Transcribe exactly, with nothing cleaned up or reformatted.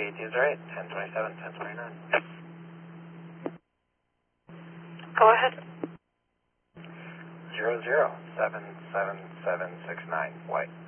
user eight, ten twenty-seven, ten twenty-nine. Go ahead. Zero zero seven seven seven six nine, white.